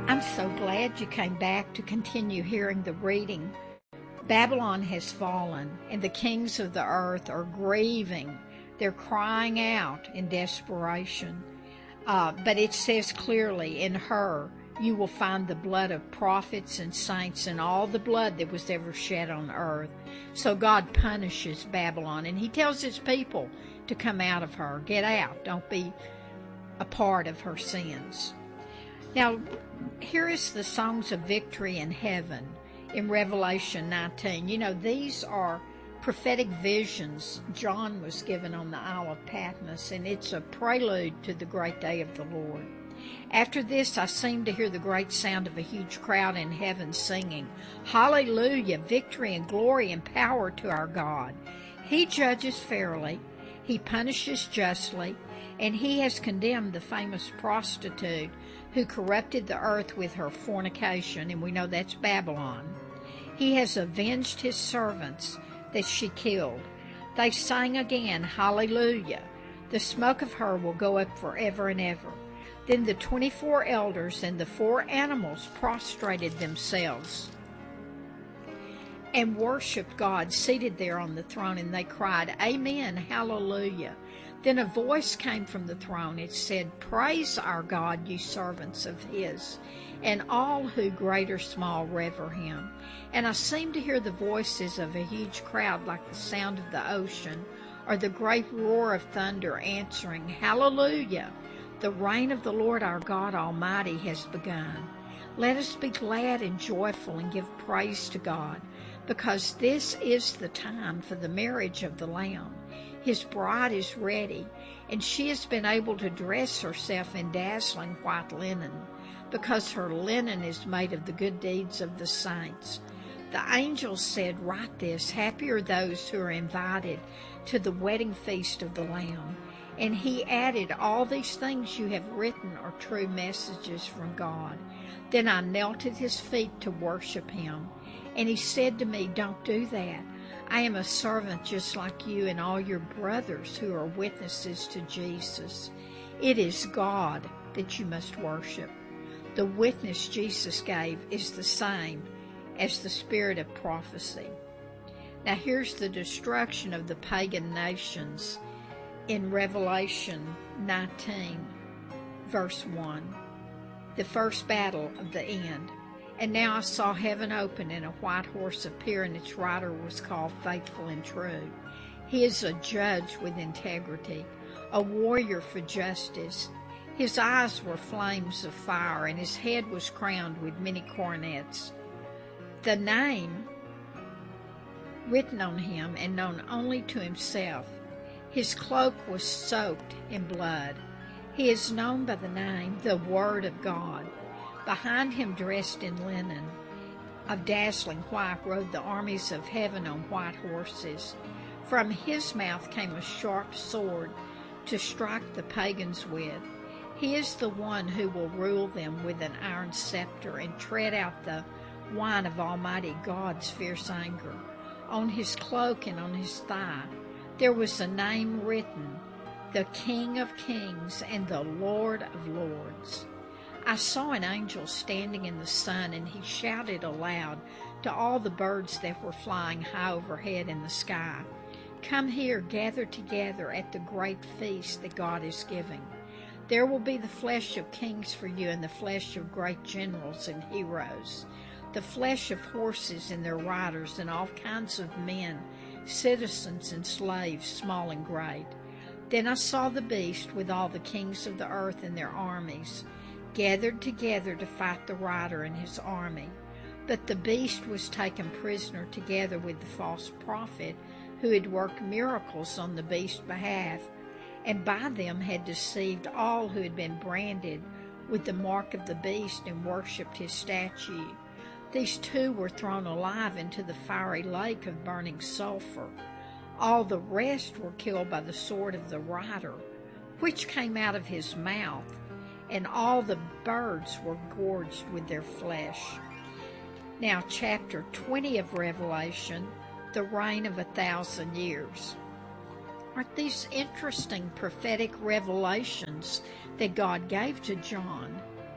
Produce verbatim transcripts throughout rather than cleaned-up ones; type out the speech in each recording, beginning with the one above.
I'm so glad you came back to continue hearing the reading. Babylon has fallen, and the kings of the earth are grieving. They're crying out in desperation. Uh, but it says clearly, in her you will find the blood of prophets and saints and all the blood that was ever shed on earth. So God punishes Babylon, and he tells his people to come out of her. Get out. Don't be a part of her sins. Now, here is the songs of victory in heaven in Revelation nineteen. You know, these are prophetic visions John was given on the Isle of Patmos, and it's a prelude to the great day of the Lord. After this, I seemed to hear the great sound of a huge crowd in heaven singing, "Hallelujah, victory and glory and power to our God. He judges fairly, he punishes justly, and he has condemned the famous prostitute who corrupted the earth with her fornication," and we know that's Babylon. "He has avenged his servants that she killed." They sang again, "Hallelujah. The smoke of her will go up forever and ever." Then the twenty-four elders and the four animals prostrated themselves and worshipped God seated there on the throne, and they cried, "Amen, hallelujah." Then a voice came from the throne. It said, "Praise our God, you servants of his, and all who great or small revere him." And I seemed to hear the voices of a huge crowd like the sound of the ocean, or the great roar of thunder, answering, "Hallelujah! The reign of the Lord our God Almighty has begun. Let us be glad and joyful and give praise to God, because this is the time for the marriage of the Lamb. His bride is ready, and she has been able to dress herself in dazzling white linen, because her linen is made of the good deeds of the saints." The angels said, "Write this, happy are those who are invited to the wedding feast of the Lamb." And he added, "All these things you have written are true messages from God." Then I knelt at his feet to worship him, and he said to me, "Don't do that. I am a servant just like you and all your brothers who are witnesses to Jesus. It is God that you must worship. The witness Jesus gave is the same as the spirit of prophecy." Now here's the destruction of the pagan nations in Revelation nineteen, verse one. The first battle of the end. "And now I saw heaven open, and a white horse appear, and its rider was called Faithful and True. He is a judge with integrity, a warrior for justice. His eyes were flames of fire, and his head was crowned with many coronets. The name written on him and known only to himself. His cloak was soaked in blood. He is known by the name, the Word of God. Behind him, dressed in linen of dazzling white, rode the armies of heaven on white horses. From his mouth came a sharp sword to strike the pagans with. He is the one who will rule them with an iron scepter and tread out the wine of Almighty God's fierce anger. On his cloak and on his thigh there was a name written, the King of Kings and the Lord of Lords. I saw an angel standing in the sun, and he shouted aloud to all the birds that were flying high overhead in the sky, "Come here, gather together at the great feast that God is giving. There will be the flesh of kings for you, and the flesh of great generals and heroes, the flesh of horses and their riders, and all kinds of men, citizens and slaves, small and great." Then I saw the beast with all the kings of the earth and their armies, gathered together to fight the rider and his army. But the beast was taken prisoner together with the false prophet who had worked miracles on the beast's behalf, and by them had deceived all who had been branded with the mark of the beast and worshipped his statue. These two were thrown alive into the fiery lake of burning sulfur. All the rest were killed by the sword of the rider, which came out of his mouth, and all the birds were gorged with their flesh. Now, chapter twenty of Revelation, the reign of a thousand years. Aren't these interesting prophetic revelations that God gave to John?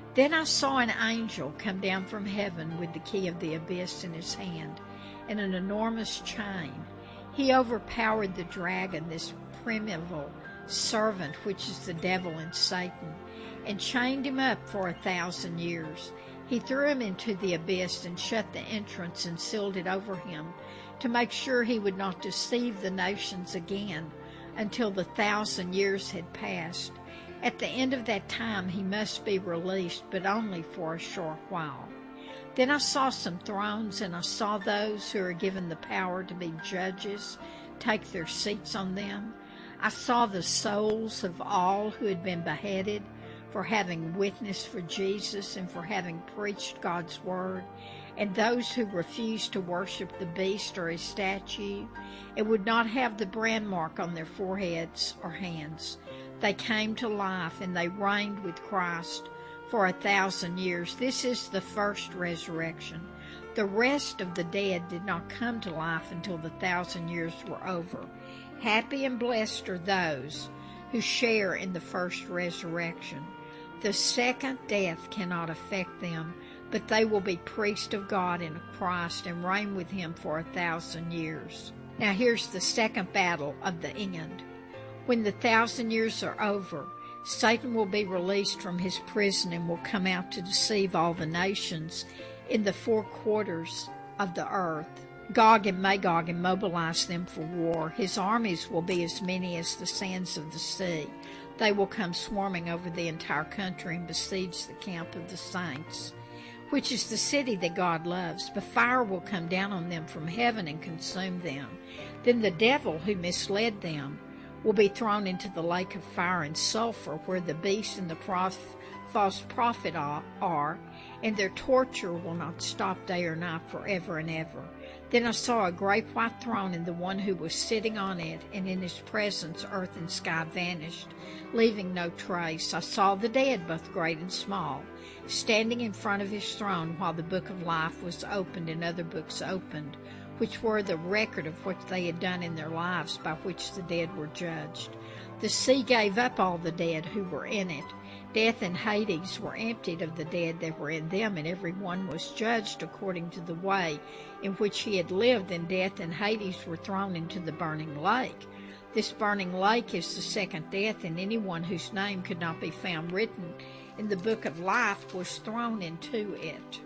Then I saw an angel come down from heaven with the key of the abyss in his hand, and an enormous chain. He overpowered the dragon, this primeval servant, which is the devil and Satan, and chained him up for a thousand years. He threw him into the abyss and shut the entrance and sealed it over him, to make sure he would not deceive the nations again until the thousand years had passed. At the end of that time he must be released, but only for a short while. Then I saw some thrones, and I saw those who are given the power to be judges take their seats on them. I saw the souls of all who had been beheaded for having witnessed for Jesus and for having preached God's word, and those who refused to worship the beast or his statue and would not have the brand mark on their foreheads or hands. They came to life, and they reigned with Christ for a thousand years. This is the first resurrection. The rest of the dead did not come to life until the thousand years were over. Happy and blessed are those who share in the first resurrection. The second death cannot affect them, but they will be priests of God in Christ and reign with him for a thousand years. Now here's the second battle of the end. When the thousand years are over, Satan will be released from his prison and will come out to deceive all the nations in the four quarters of the earth. Gog and Magog, and mobilize them for war. His armies will be as many as the sands of the sea. They will come swarming over the entire country and besiege the camp of the saints, which is the city that God loves. But fire will come down on them from heaven and consume them. Then the devil who misled them will be thrown into the lake of fire and sulfur, where the beast and the prof- false prophet are, and their torture will not stop day or night forever and ever. Then I saw a great white throne, and the one who was sitting on it, and in his presence earth and sky vanished, leaving no trace. I saw the dead, both great and small, standing in front of his throne, while the book of life was opened, and other books opened, which were the record of what they had done in their lives, by which the dead were judged. The sea gave up all the dead who were in it. Death and Hades were emptied of the dead that were in them, and every one was judged according to the way in which he had lived, and death and Hades were thrown into the burning lake. This burning lake is the second death, and anyone whose name could not be found written in the book of life was thrown into it.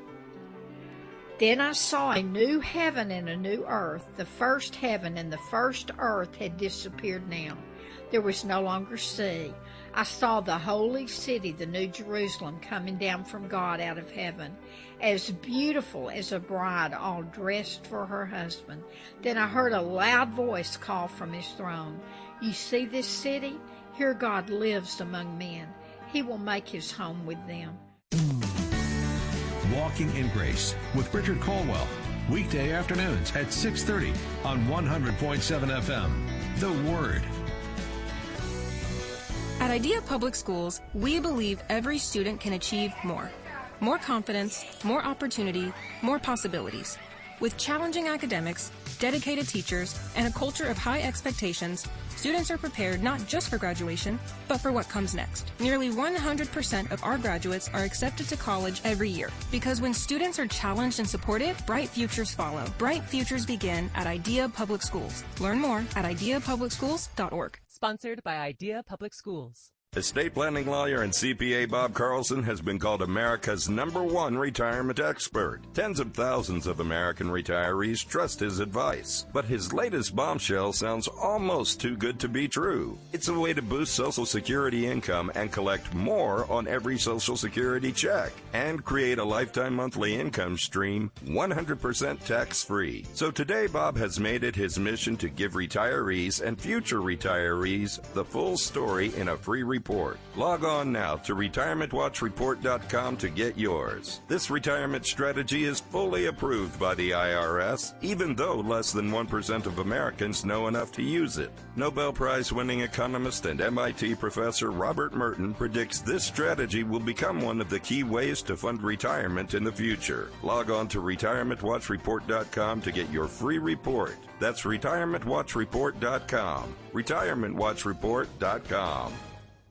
Then I saw a new heaven and a new earth. The first heaven and the first earth had disappeared now. There was no longer sea. I saw the holy city, the New Jerusalem, coming down from God out of heaven, as beautiful as a bride, all dressed for her husband. Then I heard a loud voice call from his throne, "You see this city? Here God lives among men. He will make his home with them." Walking in Grace with Richard Colwell, weekday afternoons at six thirty on one hundred point seven F M. The Word. At Idea Public Schools, we believe every student can achieve more. More confidence, more opportunity, more possibilities. With challenging academics, dedicated teachers, and a culture of high expectations, students are prepared not just for graduation, but for what comes next. Nearly one hundred percent of our graduates are accepted to college every year, because when students are challenged and supported, bright futures follow. Bright futures begin at Idea Public Schools. Learn more at idea public schools dot org. Sponsored by Idea Public Schools. Estate planning lawyer and C P A Bob Carlson has been called America's number one retirement expert. Tens of thousands of American retirees trust his advice. But his latest bombshell sounds almost too good to be true. It's a way to boost Social Security income and collect more on every Social Security check and create a lifetime monthly income stream one hundred percent tax-free. So today, Bob has made it his mission to give retirees and future retirees the full story in a free report. Log on now to retirement watch report dot com to get yours. This retirement strategy is fully approved by the I R S, even though less than one percent of Americans know enough to use it. Nobel Prize-winning economist and M I T professor Robert Merton predicts this strategy will become one of the key ways to fund retirement in the future. Log on to retirement watch report dot com to get your free report. That's retirement watch report dot com. retirement watch report dot com.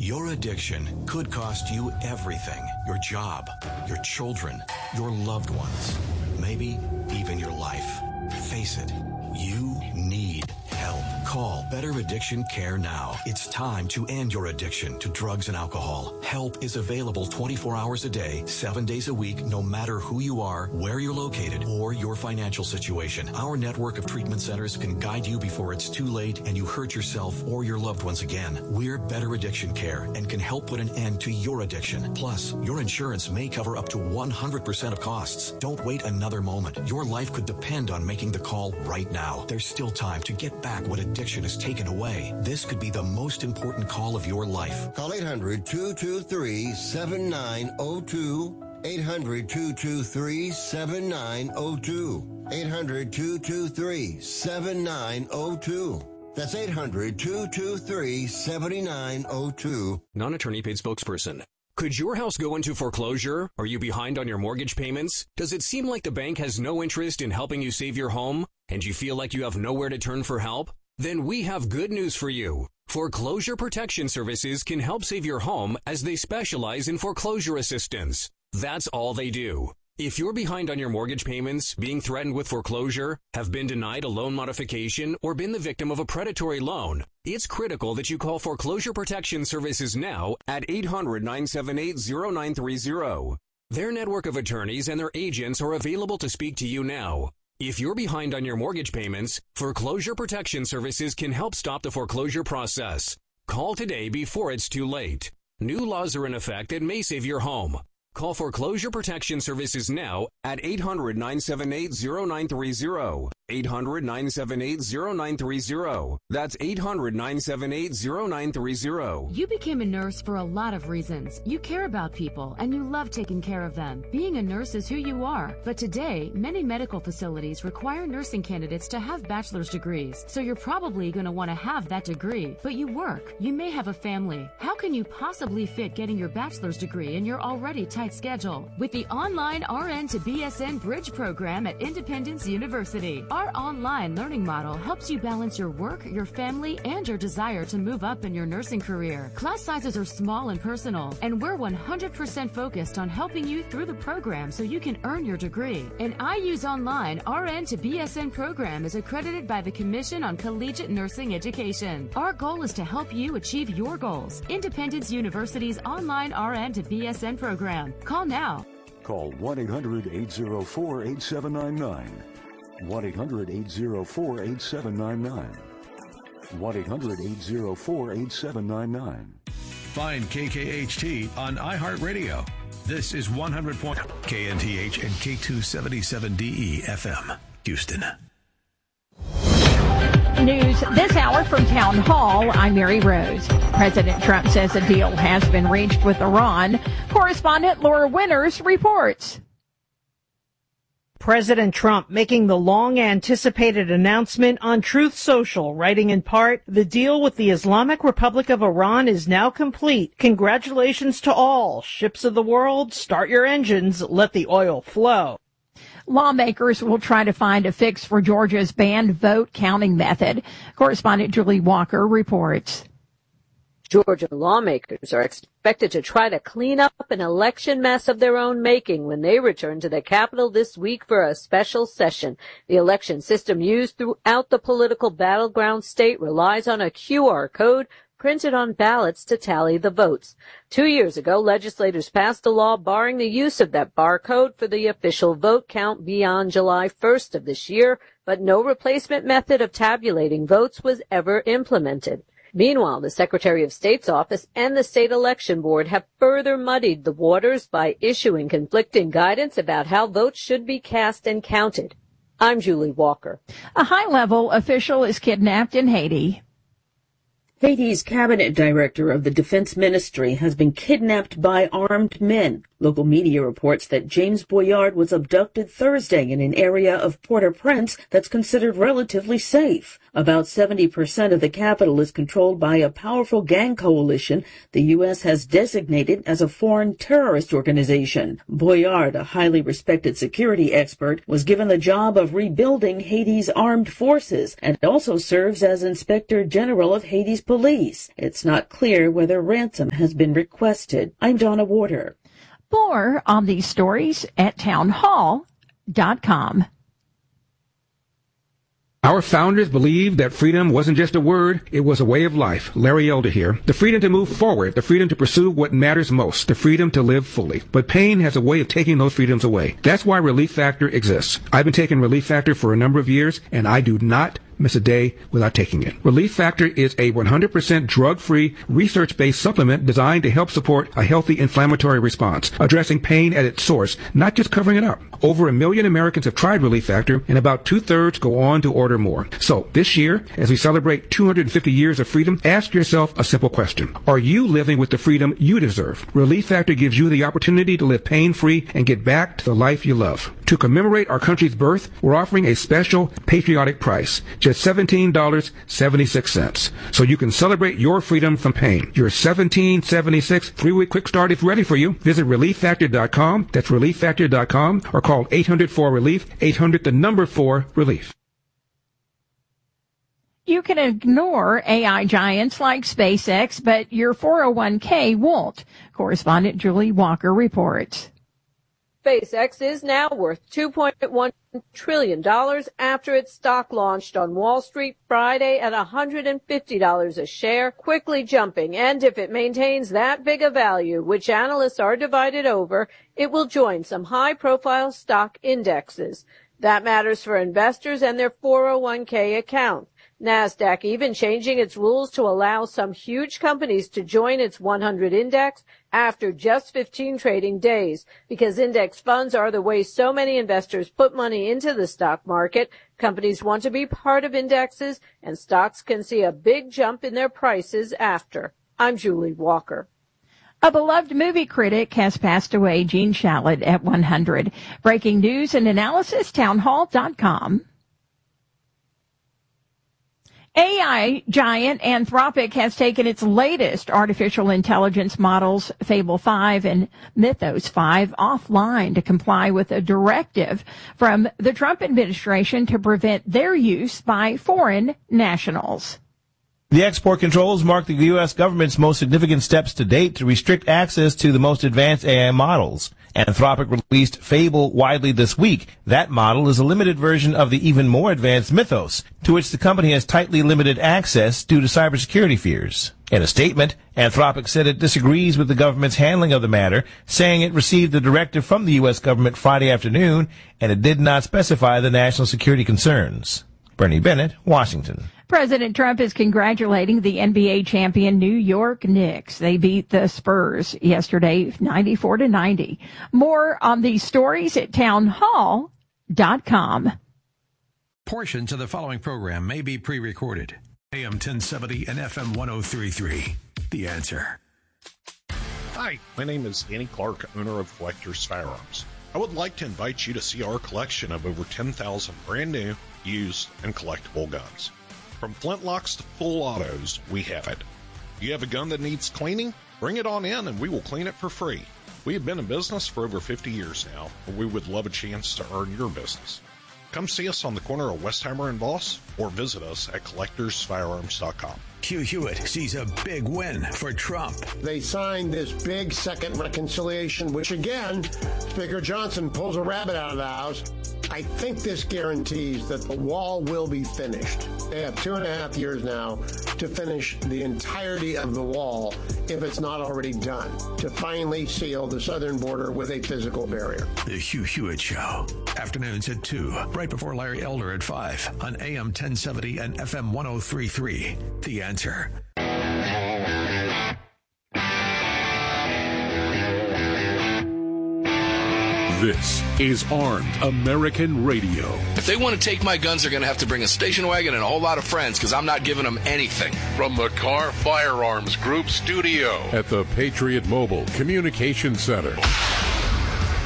Your addiction could cost you everything. Your job, your children, your loved ones, maybe even your life. Face it, you need help. Call Better Addiction Care now. It's time to end your addiction to drugs and alcohol. Help is available twenty-four hours a day, seven days a week, no matter who you are, where you're located, or your financial situation. Our network of treatment centers can guide you before it's too late and you hurt yourself or your loved ones again. We're Better Addiction Care and can help put an end to your addiction. Plus, your insurance may cover up to one hundred percent of costs. Don't wait another moment. Your life could depend on making the call right now. There's still time to get back what addiction has taken away. This could be the most important call of your life. Call eight hundred, two two three, seven nine zero two. eight hundred, two two three, seven nine zero two. eight hundred, two two three, seven nine zero two. That's eight hundred, two two three, seven nine zero two. Non-attorney paid spokesperson. Could your house go into foreclosure? Are you behind on your mortgage payments? Does it seem like the bank has no interest in helping you save your home? And you feel like you have nowhere to turn for help? Then we have good news for you. Foreclosure Protection Services can help save your home as they specialize in foreclosure assistance. That's all they do. If you're behind on your mortgage payments, being threatened with foreclosure, have been denied a loan modification, or been the victim of a predatory loan, it's critical that you call Foreclosure Protection Services now at eight hundred, nine seven eight, zero nine three zero. Their network of attorneys and their agents are available to speak to you now. If you're behind on your mortgage payments, Foreclosure Protection Services can help stop the foreclosure process. Call today before it's too late. New laws are in effect that may save your home. Call Foreclosure Protection Services now at eight hundred, nine seven eight, zero nine three zero. eight hundred, nine seven eight, zero nine three zero. That's eight hundred, nine seven eight, zero nine three zero. You became a nurse for a lot of reasons. You care about people and you love taking care of them. Being a nurse is who you are. But today, many medical facilities require nursing candidates to have bachelor's degrees. So you're probably going to want to have that degree. But you work. You may have a family. How can you possibly fit getting your bachelor's degree in your already tight schedule? With the online R N to B S N Bridge program at Independence University, our online learning model helps you balance your work, your family, and your desire to move up in your nursing career. Class sizes are small and personal, and we're one hundred percent focused on helping you through the program so you can earn your degree. An I U's Online R N to B S N program is accredited by the Commission on Collegiate Nursing Education. Our goal is to help you achieve your goals. Independence University's online R N to B S N program. Call now. Call one eight hundred, eight oh four, eight seven nine nine. one eight hundred, eight oh four, eight seven nine nine. one eight hundred, eight oh four, eight seven nine nine. Find K K H T on iHeartRadio. This is one hundred point K N T H and K two seventy-seven D E F M, Houston. News this hour from Town Hall. I'm Mary Rose. President Trump says a deal has been reached with Iran. Correspondent Laura Winters reports. President Trump making the long-anticipated announcement on Truth Social, writing in part, "The deal with the Islamic Republic of Iran is now complete. Congratulations to all. Ships of the world, start your engines. Let the oil flow." Lawmakers will try to find a fix for Georgia's banned vote counting method. Correspondent Julie Walker reports. Georgia lawmakers are expected to try to clean up an election mess of their own making when they return to the Capitol this week for a special session. The election system used throughout the political battleground state relies on a Q R code printed on ballots to tally the votes. Two years ago, legislators passed a law barring the use of that barcode for the official vote count beyond July first of this year, but no replacement method of tabulating votes was ever implemented. Meanwhile, the Secretary of State's office and the state election board have further muddied the waters by issuing conflicting guidance about how votes should be cast and counted. I'm Julie Walker. A high-level official is kidnapped in Haiti. Haiti's cabinet director of the defense ministry has been kidnapped by armed men. Local media reports that James Boyard was abducted Thursday in an area of Port-au-Prince that's considered relatively safe. About seventy percent of the capital is controlled by a powerful gang coalition the U S has designated as a foreign terrorist organization. Boyard, a highly respected security expert, was given the job of rebuilding Haiti's armed forces and also serves as Inspector General of Haiti's police. It's not clear whether ransom has been requested. I'm Donna Warder. More on these stories at townhall dot com. Our founders believed that freedom wasn't just a word, it was a way of life. Larry Elder here. The freedom to move forward, the freedom to pursue what matters most, the freedom to live fully. But pain has a way of taking those freedoms away. That's why Relief Factor exists. I've been taking Relief Factor for a number of years, and I do not miss a day without taking it. Relief Factor is a one hundred percent drug-free, research-based supplement designed to help support a healthy inflammatory response, addressing pain at its source, not just covering it up. Over a million Americans have tried Relief Factor, and about two-thirds go on to order more. So, this year, as we celebrate two hundred fifty years of freedom, ask yourself a simple question. Are you living with the freedom you deserve? Relief Factor gives you the opportunity to live pain-free and get back to the life you love. To commemorate our country's birth, we're offering a special patriotic price, just seventeen dollars and seventy-six cents. So you can celebrate your freedom from pain. Your seventeen dollars and seventy-six cents three-week quick start is ready for you. Visit relief factor dot com. That's relief factor dot com, or call eight hundred four relief, eight hundred the number four relief. You can ignore A I giants like SpaceX, but your four oh one k won't. Correspondent Julie Walker reports. SpaceX is now worth two point one trillion dollars after its stock launched on Wall Street Friday at one hundred fifty dollars a share, quickly jumping. And if it maintains that big a value, which analysts are divided over, it will join some high-profile stock indexes. That matters for investors and their four oh one k account. NASDAQ even changing its rules to allow some huge companies to join its one hundred index after just fifteen trading days. Because index funds are the way so many investors put money into the stock market, companies want to be part of indexes, and stocks can see a big jump in their prices after. I'm Julie Walker. A beloved movie critic has passed away, Gene Shalit, at one hundred. Breaking news and analysis, townhall dot com. A I giant Anthropic has taken its latest artificial intelligence models, Fable five and Mythos five, offline to comply with a directive from the Trump administration to prevent their use by foreign nationals. The export controls mark the U S government's most significant steps to date to restrict access to the most advanced A I models. Anthropic released Fable widely this week. That model is a limited version of the even more advanced Mythos, to which the company has tightly limited access due to cybersecurity fears. In a statement, Anthropic said it disagrees with the government's handling of the matter, saying it received the directive from the U S government Friday afternoon, and it did not specify the national security concerns. Bernie Bennett, Washington. President Trump is congratulating the N B A champion New York Knicks. They beat the Spurs yesterday, ninety-four to ninety. More on these stories at townhall dot com. Portions of the following program may be pre-recorded. A M ten seventy and F M ten thirty-three. The Answer. Hi, my name is Danny Clark, owner of Collector's Firearms. I would like to invite you to see our collection of over ten thousand brand new, used, and collectible guns. From flintlocks to full autos, we have it. You have a gun that needs cleaning? Bring it on in and we will clean it for free. We have been in business for over fifty years now, and we would love a chance to earn your business. Come see us on the corner of Westheimer and Voss, or visit us at collectors firearms dot com. Hugh Hewitt sees a big win for Trump. They signed this big second reconciliation, which again, Speaker Johnson pulls a rabbit out of the house. I think this guarantees that the wall will be finished. They have two and a half years now to finish the entirety of the wall, if it's not already done, to finally seal the southern border with a physical barrier. The Hugh Hewitt Show. Afternoons at two, right before Larry Elder at five, on A M ten seventy and F M ten thirty-three. The Answer. This is Armed American Radio. If they want to take my guns, they're going to have to bring a station wagon and a whole lot of friends, because I'm not giving them anything. From the Car Firearms Group studio at the Patriot Mobile Communication Center.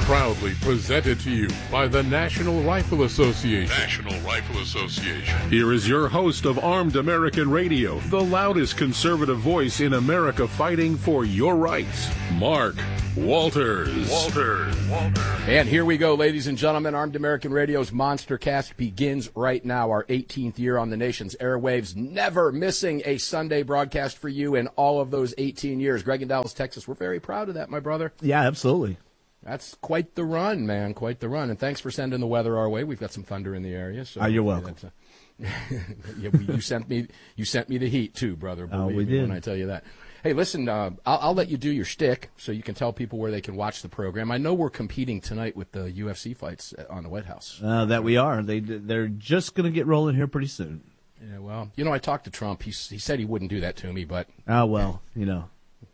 Proudly presented to you by the National Rifle Association. National Rifle Association. Here is your host of Armed American Radio, the loudest conservative voice in America fighting for your rights, Mark Walters. Walters. Walters. And here we go, ladies and gentlemen. Armed American Radio's Monster Cast begins right now, our eighteenth year on the nation's airwaves, never missing a Sunday broadcast for you in all of those eighteen years. Greg in Dallas, Texas, we're very proud of that, my brother. Yeah, absolutely. That's quite the run, man, quite the run. And thanks for sending the weather our way. We've got some thunder in the area. So oh, you're welcome. Uh, yeah, you sent me you sent me the heat, too, brother. Oh, we me did. When I tell you that. Hey, listen, uh, I'll, I'll let you do your shtick so you can tell people where they can watch the program. I know we're competing tonight with the U F C fights on the White House. Uh, that we are. They, they're just going to get rolling here pretty soon. Yeah, well, you know, I talked to Trump. He, he said he wouldn't do that to me, but... Oh, well, you know.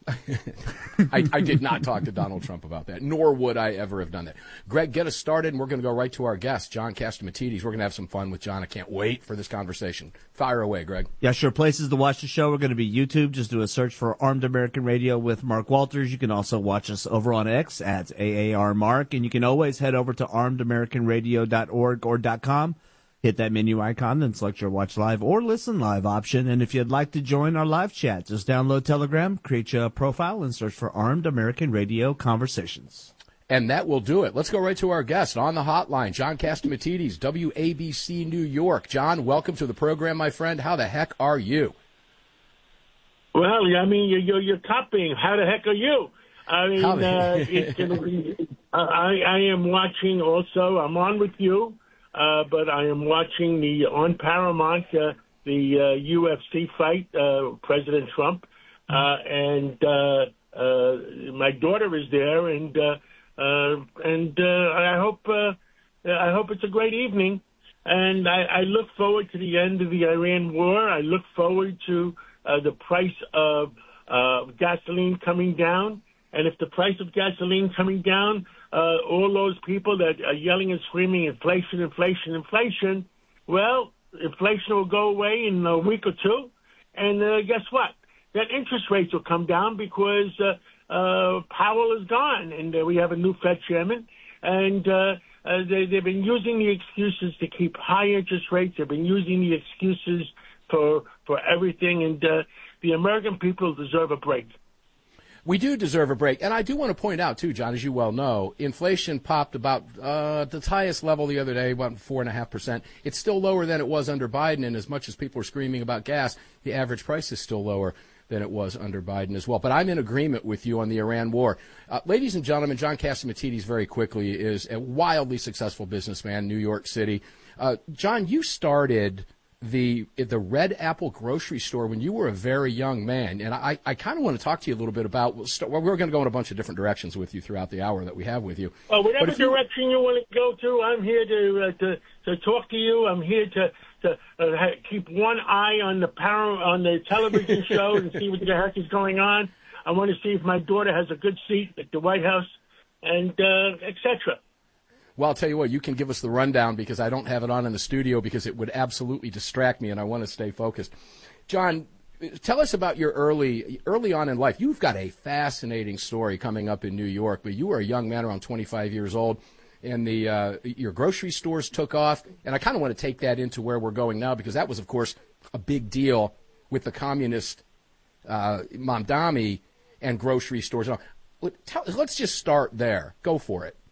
I, I did not talk to Donald Trump about that, nor would I ever have done that. Greg, get us started, and we're going to go right to our guest, John Catsimatidis. We're going to have some fun with John. I can't wait for this conversation. Fire away, Greg. Yeah, sure. Places to watch the show. We're going to be YouTube. Just do a search for Armed American Radio with Mark Walters. You can also watch us over on X at A A R Mark, and you can always head over to armed american radio dot org or .com. Hit that menu icon and select your watch live or listen live option. And if you'd like to join our live chat, just download Telegram, create your profile, and search for Armed American Radio Conversations. And that will do it. Let's go right to our guest on the hotline, John Catsimatidis, W A B C New York. John, welcome to the program, my friend. How the heck are you? Well, I mean, you're, you're, you're copying. How the heck are you? I mean, uh, it's gonna be, uh, I, I am watching also. I'm on with you. Uh, but I am watching the on Paramount uh, the uh, U F C fight, uh, President Trump, uh, and uh, uh, my daughter is there, and uh, uh, and uh, I hope uh, I hope it's a great evening, and I, I look forward to the end of the Iran war. I look forward to uh, the price of uh, gasoline coming down, and if the price of gasoline coming down. Uh, all those people that are yelling and screaming, inflation, inflation, inflation, well, inflation will go away in a week or two. And uh, guess what? That interest rates will come down because uh, uh, Powell is gone, and uh, we have a new Fed chairman. And uh, uh, they, they've been using the excuses to keep high interest rates. They've been using the excuses for, for everything. And uh, the American people deserve a break. We do deserve a break. And I do want to point out, too, John, as you well know, inflation popped about uh, the highest level the other day, about four point five percent. It's still lower than it was under Biden, and as much as people are screaming about gas, the average price is still lower than it was under Biden as well. But I'm in agreement with you on the Iran war. Uh, ladies and gentlemen, John Catsimatidis, very quickly, is a wildly successful businessman, New York City. Uh, John, you started the the Red Apple grocery store when you were a very young man, and I, I kind of want to talk to you a little bit about, well, we're going to go in a bunch of different directions with you throughout the hour that we have with you. Well, whatever direction you, you want to go to, I'm here to uh, to, to talk to you. I'm here to to uh, keep one eye on the power, on the television show and see what the heck is going on. I want to see if my daughter has a good seat at the White House, and uh, et cetera. Well, I'll tell you what, you can give us the rundown because I don't have it on in the studio because it would absolutely distract me, and I want to stay focused. John, tell us about your early early on in life. You've got a fascinating story coming up in New York, but you were a young man around twenty-five years old, and the uh, your grocery stores took off, and I kind of want to take that into where we're going now because that was, of course, a big deal with the communist uh, Mamdani and grocery stores. Let's just start there. Go for it.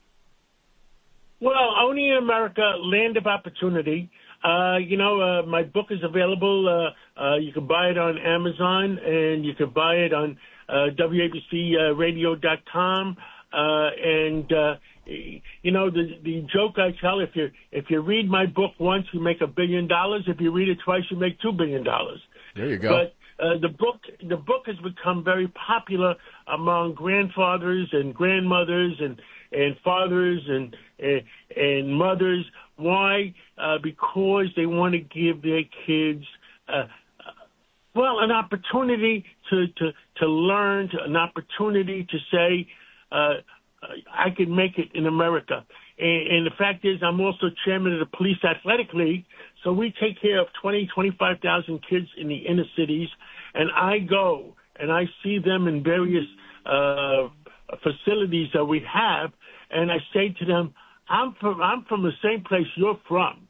Well, Only in America, Land of Opportunity. Uh, you know, uh, my book is available. Uh, uh, you can buy it on Amazon, and you can buy it on uh, W A B C radio dot com. Uh, and, uh, you know, the the joke I tell, if you if you read my book once, you make a billion dollars. If you read it twice, you make two billion dollars. There you go. But uh, the book the book has become very popular among grandfathers and grandmothers and, and fathers and, and, and mothers. Why? Uh, because they want to give their kids, uh, well, an opportunity to, to, to learn, to, an opportunity to say, uh, I can make it in America. And, and the fact is, I'm also chairman of the Police Athletic League, so we take care of twenty, twenty-five thousand kids in the inner cities, and I go and I see them in various uh, facilities that we have, and I say to them, I'm from, I'm from the same place you're from.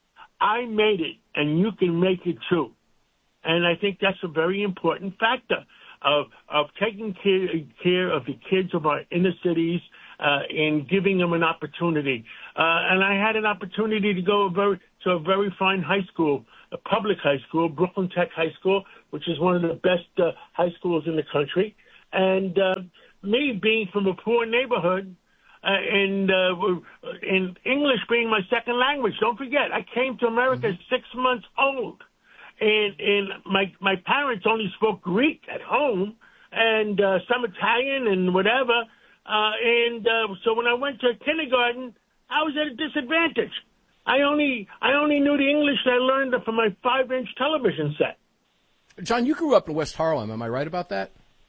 I made it, and you can make it too. And I think that's a very important factor of of taking care, care of the kids of our inner cities uh, and giving them an opportunity. Uh, and I had an opportunity to go very, to a very fine high school, a public high school, Brooklyn Tech High School, which is one of the best uh, high schools in the country. And uh, me being from a poor neighborhood, uh, and uh, and English being my second language. Don't forget, I came to America mm-hmm. six months old. And, and my my parents only spoke Greek at home, and uh, some Italian and whatever. Uh, and uh, so when I went to kindergarten, I was at a disadvantage. I only I only knew the English I learned from my five-inch television set. John, you grew up in West Harlem. Am I right about that?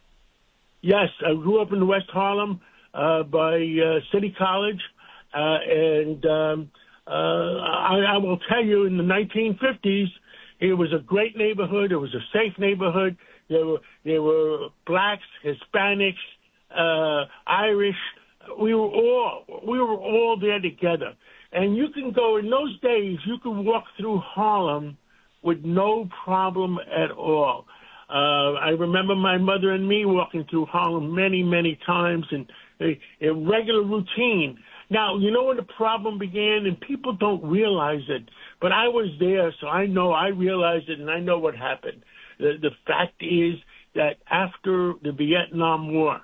Yes, I grew up in West Harlem uh, by uh, City College, uh, and um, uh, I, I will tell you, in the nineteen fifties. It was a great neighborhood. It was a safe neighborhood. There were there were blacks, Hispanics, uh, Irish. We were all we were all there together. And you can go in those days. You could walk through Harlem with no problem at all. Uh, I remember my mother and me walking through Harlem many many times, and a, a regular routine. Now, you know when the problem began, and people don't realize it, but I was there, so I know, I realized it, and I know what happened. The, the fact is that after the Vietnam War,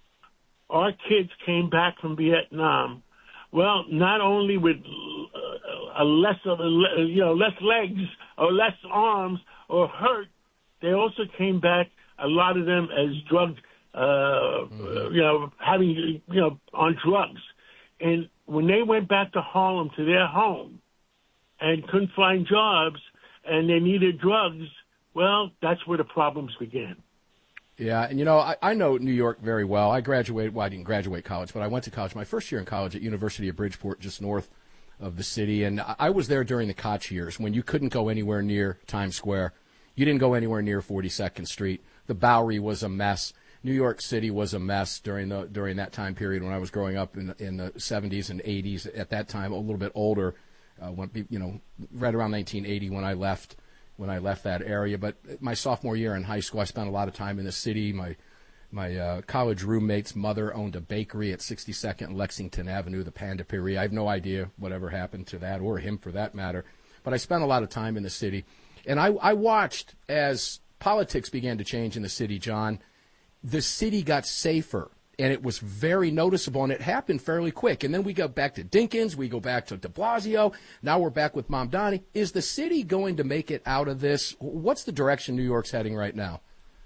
our kids came back from Vietnam, well, not only with uh, a less of a, you know, less legs or less arms or hurt, they also came back, a lot of them as drug, uh, mm-hmm. you know, having, you know, on drugs. And when they went back to Harlem, to their home, and couldn't find jobs, and they needed drugs, well, that's where the problems began. Yeah, and, you know, I, I know New York very well. I graduated, well, I didn't graduate college, but I went to college. My first year in college at University of Bridgeport, just north of the city, and I, I was there during the Koch years, when you couldn't go anywhere near Times Square. You didn't go anywhere near forty-second Street. The Bowery was a mess. New York City was a mess during the during that time period when I was growing up in the, in the seventies and eighties. At that time, a little bit older, uh, when, you know, right around nineteen eighty when I left when I left that area. But my sophomore year in high school, I spent a lot of time in the city. My my uh, college roommate's mother owned a bakery at sixty-second and Lexington Avenue, the Panda Piri. I have no idea whatever happened to that, or him for that matter. But I spent a lot of time in the city, and I, I watched as politics began to change in the city, John. The city got safer, and it was very noticeable, and it happened fairly quick. And then we go back to Dinkins, we go back to de Blasio, now we're back with Mamdani. Is the city going to make it out of this? What's the direction New York's heading right now?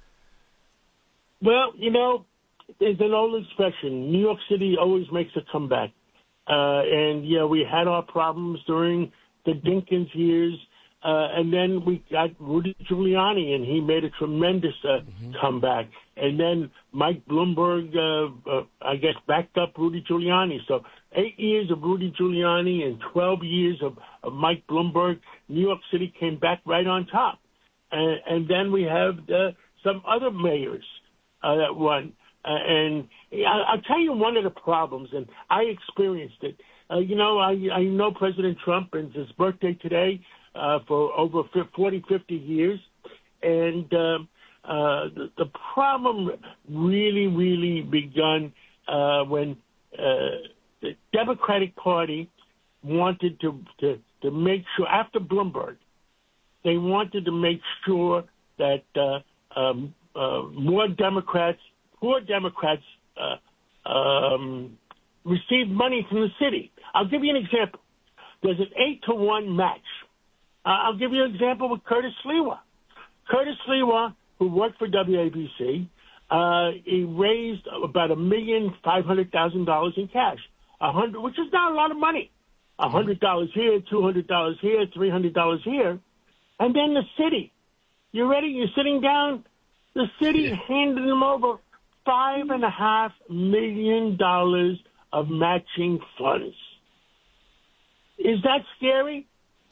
Well, you know, there's an old expression, New York City always makes a comeback. Uh, and, yeah, we had our problems during the Dinkins years. Uh, and then we got Rudy Giuliani, and he made a tremendous uh, mm-hmm. comeback. And then Mike Bloomberg, uh, uh, I guess, backed up Rudy Giuliani. So eight years of Rudy Giuliani and twelve years of, of Mike Bloomberg, New York City came back right on top. And, and then we have uh, some other mayors uh, that won. Uh, and I'll tell you one of the problems, and I experienced it. Uh, you know, I, I know President Trump, and it's his birthday today. Uh, for over forty, fifty years. And uh, uh, the, the problem really, really begun uh, when uh, the Democratic Party wanted to, to, to make sure, after Bloomberg, they wanted to make sure that uh, um, uh, more Democrats, poor Democrats, uh, um, received money from the city. I'll give you an example. There's an eight to one match. Uh, I'll give you an example with Curtis Sliwa. Curtis Sliwa, who worked for W A B C, uh, he raised about a million five hundred thousand dollars in cash, a hundred, which is not a lot of money. A hundred dollars here, two hundred dollars here, three hundred dollars here, and then the city. You ready? You're sitting down. The city yeah. handed them over five and a half million dollars of matching funds. Is that scary?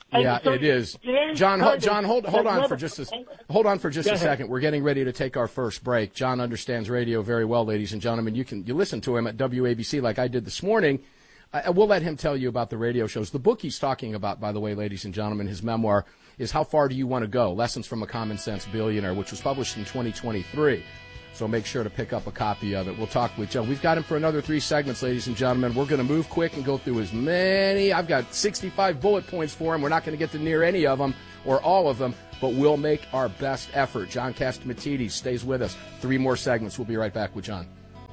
Yeah, so it is. John, hold, John, hold hold on for just a hold on for just a second. We're getting ready to take our first break. John understands radio very well, ladies and gentlemen. You can you listen to him at W A B C like I did this morning. I, we'll let him tell you about the radio shows. The book he's talking about, by the way, ladies and gentlemen, his memoir is How Far Do You Want to Go? Lessons from a Common Sense Billionaire, which was published in twenty twenty-three. So make sure to pick up a copy of it. We'll talk with Joe. We've got him for another three segments, ladies and gentlemen. We're going to move quick and go through as many. I've got sixty-five bullet points for him. We're not going to get to near any of them or all of them, but we'll make our best effort. John Catsimatidis stays with us. Three more segments. We'll be right back with John.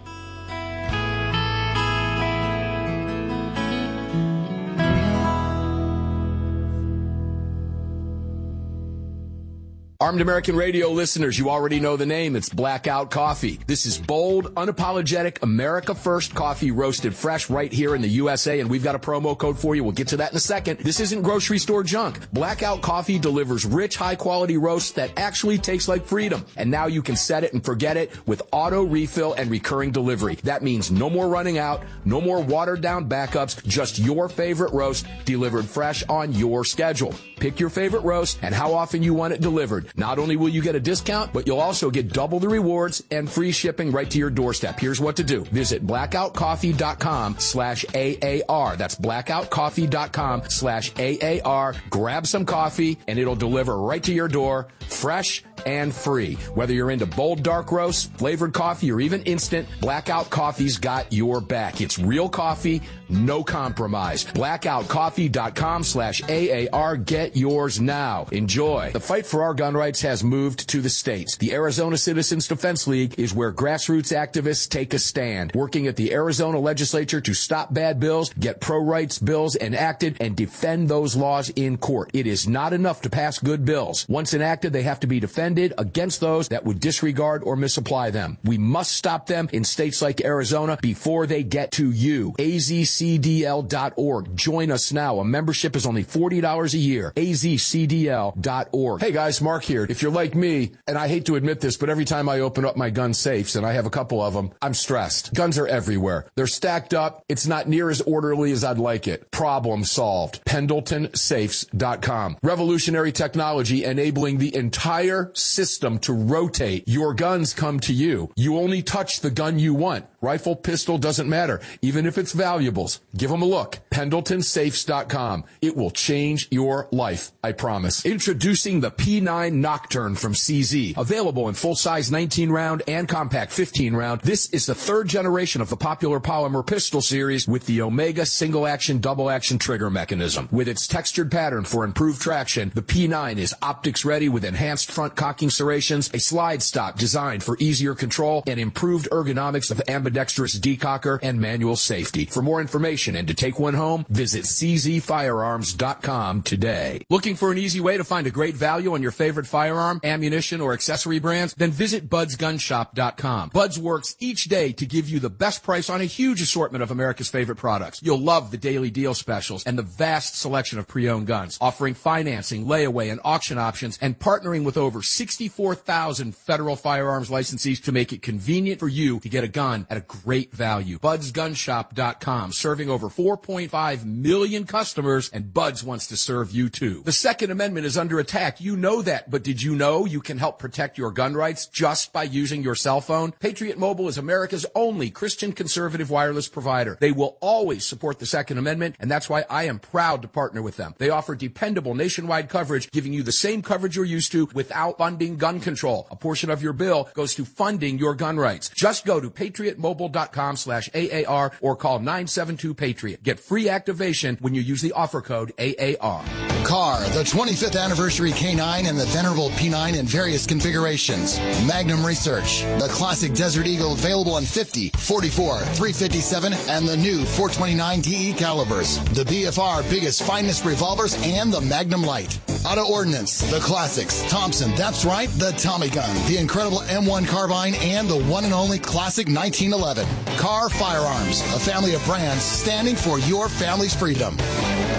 Armed American Radio listeners, you already know the name. It's Blackout Coffee. This is bold, unapologetic, America First coffee roasted fresh right here in the U S A, and we've got a promo code for you. We'll get to that in a second. This isn't grocery store junk. Blackout Coffee delivers rich, high-quality roasts that actually taste like freedom. And now you can set it and forget it with auto refill and recurring delivery. That means no more running out, no more watered-down backups, just your favorite roast delivered fresh on your schedule. Pick your favorite roast and how often you want it delivered. Not only will you get a discount, but you'll also get double the rewards and free shipping right to your doorstep. Here's what to do. Visit blackoutcoffee.com slash AAR. That's blackoutcoffee.com slash AAR. Grab some coffee, and it'll deliver right to your door, fresh and free. Whether you're into bold dark roasts, flavored coffee, or even instant, Blackout Coffee's got your back. It's real coffee, no compromise. blackoutcoffee.com slash AAR. Get yours now. Enjoy. The fight for our gun rights has moved to the states. The Arizona Citizens Defense League is where grassroots activists take a stand, working at the Arizona legislature to stop bad bills, get pro-rights bills enacted, and defend those laws in court. It is not enough to pass good bills. Once enacted, they have to be defended against those that would disregard or misapply them. We must stop them in states like Arizona before they get to you. A Z C D L dot org. Join us now. A membership is only forty dollars a year. A Z C D L dot org. Hey guys, Mark here. If you're like me, and I hate to admit this, but every time I open up my gun safes, and I have a couple of them, I'm stressed. Guns are everywhere. They're stacked up. It's not near as orderly as I'd like it. Problem solved. Pendleton Safes dot com. Revolutionary technology enabling the entire system to rotate. Your guns come to you. You only touch the gun you want. Rifle, pistol, doesn't matter. Even if it's valuables. Give them a look. Pendleton Safes dot com. It will change your life, I promise. Introducing the P nine Nocturne from C Z. Available in full-size nineteen round and compact fifteen round. This is the third generation of the popular polymer pistol series with the Omega single-action, double-action trigger mechanism. With its textured pattern for improved traction, the P nine is optics-ready with enhanced front cocking serrations, a slide stop designed for easier control, and improved ergonomics of ambidextrous decocker and manual safety. For more information and to take one home, visit C Z firearms dot com today. Looking for an easy way to find a great value on your favorite firearm, ammunition, or accessory brands? Then visit buds gun shop dot com. Buds works each day to give you the best price on a huge assortment of America's favorite products. You'll love the daily deal specials and the vast selection of pre-owned guns, offering financing, layaway, and auction options, and partnering with over sixty-four thousand federal firearms licensees to make it convenient for you to get a gun at a great value. buds gun shop dot com, serving over four point five million customers, and Buds wants to serve you too. The Second Amendment is under attack. You know that, but did you know you can help protect your gun rights just by using your cell phone? Patriot Mobile is America's only Christian conservative wireless provider. They will always support the Second Amendment, and that's why I am proud to partner with them. They offer dependable nationwide coverage, giving you the same coverage you're used to without funding gun control. A portion of your bill goes to funding your gun rights. Just go to patriot mobile dot com slash A A R or call nine seven two Patriot. Get free activation when you use the offer code A A R. Car, the twenty-fifth anniversary K nine and the venerable P nine in various configurations. Magnum Research, the classic Desert Eagle available in fifty, forty-four, three fifty-seven, and the new four twenty-nine D E calibers. The B F R biggest, finest revolvers and the Magnum Light. Auto Ordnance, the classics. Thompson, that's right, the Tommy gun, the incredible M one carbine, and the one and only classic nineteen eleven. Car Firearms, a family of brands standing for your family's freedom.